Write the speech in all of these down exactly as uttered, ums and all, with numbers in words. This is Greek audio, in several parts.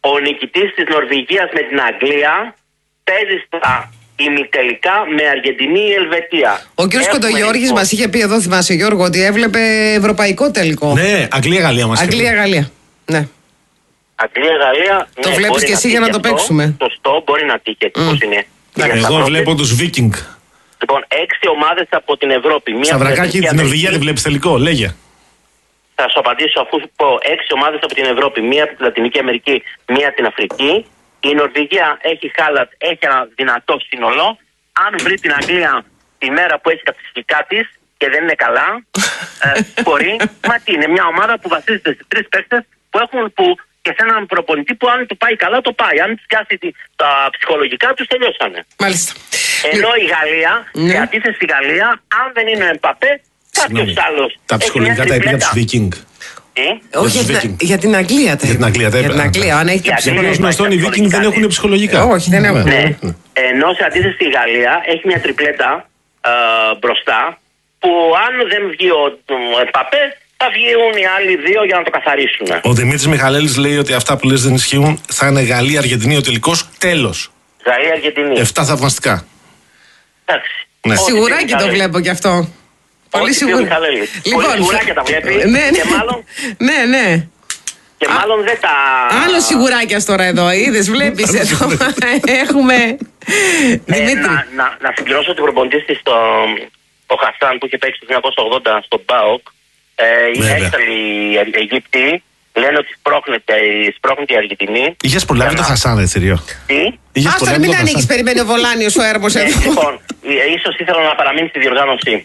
ο νικητής της Νορβηγίας με την Αγγλία παίζει στα ημιτελικά με Αργεντινή ή Ελβετία. Ο κ. Κοντογιώργης μας είχε πει εδώ, θυμάσαι Γιώργο, ότι έβλεπε ευρωπαϊκό τελικό. Ναι, Αγγλία-Γαλλία μας είχε πει. Αγγλία-Γαλλία, ναι. Αγγλία-Γαλλία. Το ναι, βλέπεις και εσύ για να το αυτό, παίξουμε. Σωστό, μπορεί να τύχει έτσι mm. πώς είναι. Εγώ βλέπω τους Βίκινγκ. Λοιπόν, έξι ομάδες από την Ευρώπη. Σταυρακάκι, την Νορβηγία δεν βλέπεις τελικό, λέγε. Θα σου απαντήσω αφού σου πω έξι ομάδες από την Ευρώπη, μία από τη Λατινική Αμερική, μία από την Αφρική. Η Νορβηγία έχει Χάλατ, έχει ένα δυνατό σύνολο. Αν βρει την Αγγλία τη μέρα που έχει τα ψυχικά της και δεν είναι καλά, ε, μπορεί. Μα τι, είναι μια ομάδα που βασίζεται σε τρεις παίκτες που έχουν που, και σε έναν προπονητή που αν του πάει καλά το πάει. Αν του πιάσει τα ψυχολογικά τους τελειώσανε. Μάλιστα. Ενώ η Γαλλία, ναι. σε αντίθεση η Γαλλία, αν δεν είναι ο Εμπαπέ, κάποιος άλλος. Τα ψυχολογικά τα είπε για τους Βίκινγκ. Ε? Όχι, για, την, για την Αγγλία τα Για την Αγγλία τα είπε. Για την Αγγλία, αν έχει τα ψυχολογικά. Ως γνωστόν οι Βίκινγκ δεν έχουν ψυχολογικά. Όχι, δεν έχουν. Ναι. Ενώ σε αντίθεση η Γαλλία έχει μια τριπλέτα ε, μπροστά που αν δεν βγει ο, ο Εμπαπέ θα βγουν οι άλλοι δύο για να το καθαρίσουν. Ο Δημήτρης Μιχαλέλης λέει ότι αυτά που λες δεν ισχύουν. Θα είναι Γαλλία-Αργεντινή ο τελικός, τέλος. Γαλλία-Αργεντινή. Εφτά θαυμαστικά. Εντάξει. Ναι. Σιγουράκι το βλέπω κι αυτό. Πολύ σίγουρα. Λοιπόν, πολύ σιγουράκια τα βλέπει. Ναι, ναι. Και μάλλον. Ναι, ναι. Και μάλλον δεν τα. Άλλο σιγουράκια τώρα εδώ, είδες, βλέπεις εδώ. Έχουμε. Ε, Δημήτρη. να, να, να συμπληρώσω την προπονητής της, το, ο Χασάν που είχε παίξει το χίλια εννιακόσια ογδόντα στον ΠΑΟΚ. Ε, είναι έξαλλοι οι Αιγύπτιοι. Λένε ότι σπρώχνεται η Αργεντινή. Είχες προλάβει το Χασάν, έτσι, Ριό. Τι? Άστα, μην ανοίξεις, περιμένει ο Βολάνιος ο Έρμος εδώ. Λοιπόν, ίσως ήθελα να παραμείνει στη διοργάνωση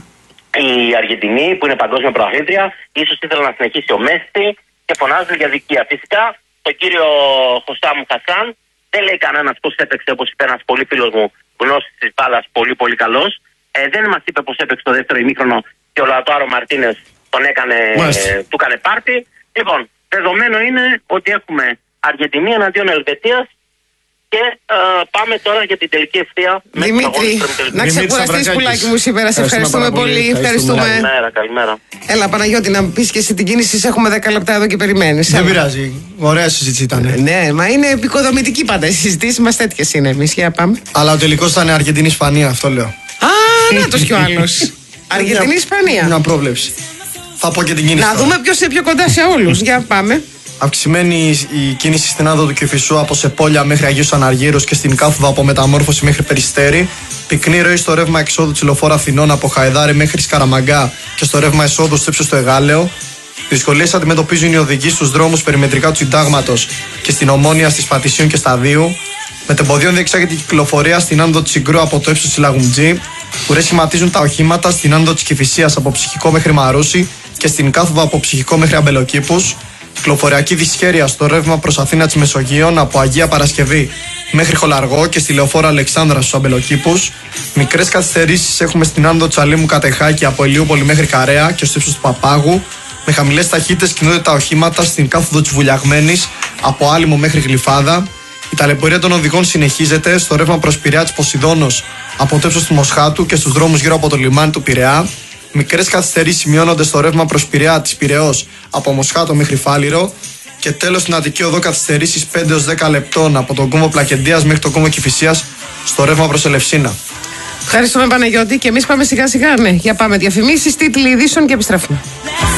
η Αργεντινή που είναι παγκόσμια προαθλήτρια. Ίσως ήθελα να συνεχίσει ο Μέση και φωνάζουν για δικία. Φυσικά, τον κύριο Χωσάμ Χασάν δεν λέει κανένας πώς έπαιξε, όπως είπε ένας πολύ φίλος μου γνώστης της μπάλας, πολύ πολύ καλός. Ε, δεν μας είπε πώς έπαιξε το δεύτερο ημίχρονο και ο Λαοτάρο Μαρτίνες τον έκανε, ε, του έκανε πάρτι. Λοιπόν, δεδομένο είναι ότι έχουμε Αργεντινή εναντίον Ελβετίας και ε, πάμε τώρα για την τελική ευθεία. Δημήτρη, να ξεκουραστείς πουλάκι μου σήμερα. Σε ευχαριστούμε πολύ. Ευχαριστούμε. Καλημέρα, καλημέρα. Έλα Παναγιώτη, να πεις και εσύ την κίνηση. Έχουμε δέκα λεπτά εδώ και περιμένεις. Δεν πειράζει. Ωραία συζήτηση ήταν. Ναι, μα είναι επικοδομητική πάντα. Οι συζητήσεις μας τέτοιες είναι. Εμείς για πάμε. Αλλά ο τελικός ήταν Αργεντινή-Ισπανία, αυτό λέω. Α, να το κι ο άλλος. Αργεντινή-Ισπανία. Μια πρόβλεψη. Θα πω και την κίνηση. Να δούμε ποιος είναι πιο κοντά σε όλους. Για πάμε. Αυξημένη η κίνηση στην άδο του Κηφισού από Σεπόλια μέχρι Αγίους Αναργύρους και στην Κάθοδο από Μεταμόρφωση μέχρι Περιστέρι. Πυκνή ροή στο ρεύμα εξόδου της Λεωφόρου Αθηνών από Χαϊδάρη μέχρι Σκαραμαγκά και στο ρεύμα εσόδου στο ύψος του Εγάλεο. Δυσκολίες αντιμετωπίζουν οι οδηγοί στους δρόμους περιμετρικά του Συντάγματος και στην Ομόνια, στις Πατησίων και Σταδίου. Μετεμποδίων διεξάγεται η κυκλοφορία στην άνοδο της Συγκρού από το ύψος της Λαγουμτζή. Ουρές σχηματίζουν τα οχήματα στην άνοδο της Κηφισίας από Ψυχικό μέχρι Μαρούσι και στην Κάθοδο από Ψυχικό μέχρι Αμπελοκήπους. Κυκλοφοριακή δυσχέρεια στο ρεύμα προς Αθήνα της Μεσογείων από Αγία Παρασκευή μέχρι Χολαργό και στη Λεωφόρο Αλεξάνδρα στους Αμπελοκήπους. Μικρές καθυστερήσεις έχουμε στην άνοδο Τσαλίμου Κατεχάκη από Ηλιούπολη μέχρι Καρέα και στο ύψος του Παπάγου. Με χαμηλές ταχύτητες κινούνται τα οχήματα στην Κάθοδο της Βουλιαγμένης από Άλυμο μέχρι Γλυφάδα. Η ταλαιπωρία των οδηγών συνεχίζεται στο ρεύμα προς Πειραιά της Ποσειδώνος από το ύψος του Μοσχάτου και στους δρόμους γύρω από το λιμάνι του Πειραιά. Μικρές καθυστερήσεις σημειώνονται στο ρεύμα προς Πειραιά της Πειραιώς από Μοσχάτο μέχρι Φάληρο. Και τέλος στην Αττική Οδό καθυστερήσεις πέντε έως δέκα λεπτών από τον κόμβο Πλακεντίας μέχρι τον κόμβο Κηφισίας στο ρεύμα προς Ελευσίνα. Ευχαριστούμε Παναγιώτη και εμείς πάμε σιγά σιγά. Ναι, για πάμε διαφημίσεις, τίτλοι ειδήσεων και επιστρέφουμε.